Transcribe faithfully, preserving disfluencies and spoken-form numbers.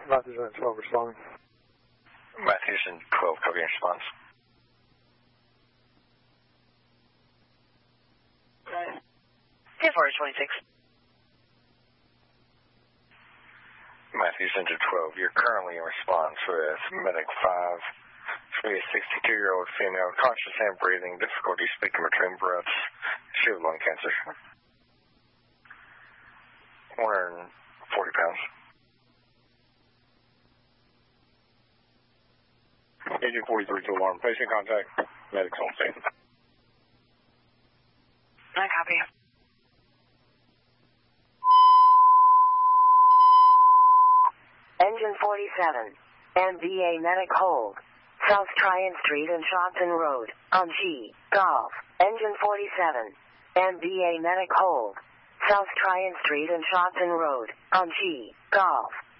Matthews and twelve responding. Matthews and twelve, copy and response. ten four twenty-six. Matthews into twelve, you're currently in response with Medic five. She'll be a sixty-two-year-old female, conscious and breathing, difficulty speaking between breaths. She has lung cancer. one hundred forty pounds. Agent forty-three to alarm. Patient contact. Medics on scene. I copy. Engine forty-seven. M B A medic hold. South Tryon Street and Shopton Road. On G. Golf. Engine forty-seven. M B A medic hold. South Tryon Street and Shopton Road. On G. Golf.